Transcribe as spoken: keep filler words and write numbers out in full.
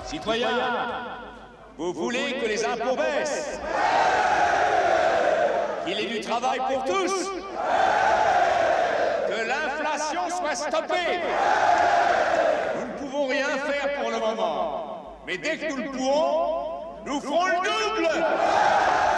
Citoyens, vous voulez que les impôts baissent? Qu'il y ait du travail pour tous? Que l'inflation soit stoppée? Nous ne pouvons rien faire pour le moment. Mais dès que nous le pourrons, nous ferons le double!